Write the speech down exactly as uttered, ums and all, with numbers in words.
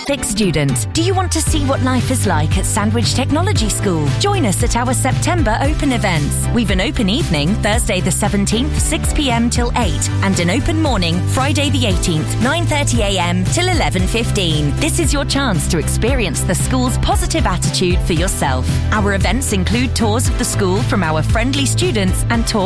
Perfect Student. Do you want to see what life is like at Sandwich Technology School? Join us at our September open events. We've an open evening, Thursday the seventeenth, six p m till eight, and an open morning, Friday the eighteenth, nine thirty a m till eleven fifteen. This is your chance to experience the school's positive attitude for yourself. Our events include tours of the school from our friendly students and tours